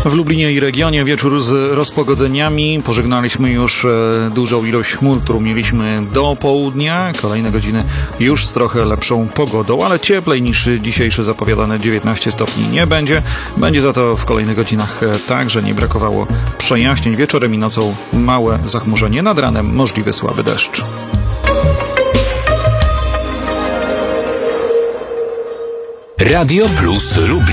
W Lublinie i regionie wieczór z rozpogodzeniami. Pożegnaliśmy już dużą ilość chmur, którą mieliśmy do południa. Kolejne godziny już z trochę lepszą pogodą, ale cieplej niż dzisiejsze zapowiadane 19 stopni nie będzie. Będzie za to w kolejnych godzinach także nie brakowało przejaśnień. Wieczorem i nocą małe zachmurzenie, nad ranem możliwy słaby deszcz. Radio Plus Lublin.